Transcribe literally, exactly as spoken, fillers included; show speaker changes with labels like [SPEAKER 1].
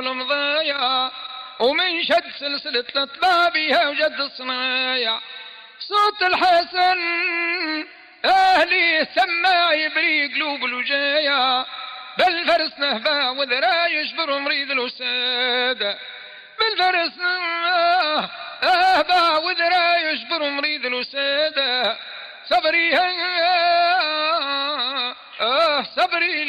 [SPEAKER 1] المضايا ومن شد سلسلة أطبابها وجد الصنايع صوت الحسن أهلي سماع يبري قلوب الوجايا بالفرس نهبا وذرا يجبر مريض الوسادة بالفرس نهبا وذرا يجبر مريض الوسادة صبري آه صبري